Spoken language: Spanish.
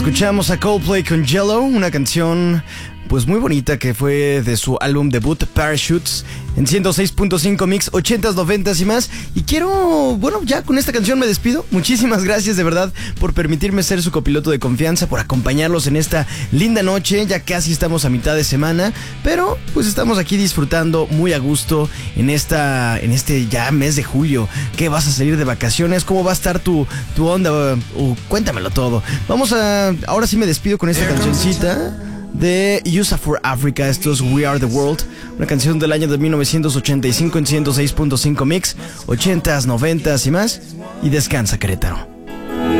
Escuchamos a Coldplay con Yellow, una canción pues muy bonita que fue de su álbum debut Parachutes en 106.5 Mix 80s, 90s y más. Y quiero, bueno, ya con esta canción me despido. Muchísimas gracias de verdad por permitirme ser su copiloto de confianza, por acompañarlos en esta linda noche. Ya casi estamos a mitad de semana, pero pues estamos aquí disfrutando muy a gusto en este ya mes de julio. ¿Qué vas a salir de vacaciones? ¿Cómo va a estar tu onda? Cuéntamelo todo. Ahora sí me despido con esta cancioncita de USA for Africa. Esto es We Are the World, una canción del año de 1985 en 106.5 Mix 80s, 90s y más. Y descansa, Querétaro.